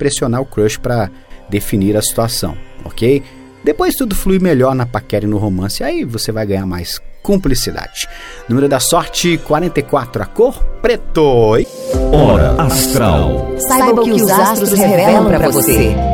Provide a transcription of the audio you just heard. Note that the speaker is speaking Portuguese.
pressionar o crush para definir a situação, ok? Depois tudo flui melhor na paquera e no romance, aí você vai ganhar mais cumplicidade. Número da sorte 44, a cor preto. Hora Astral. Saiba o que os astros revelam para você.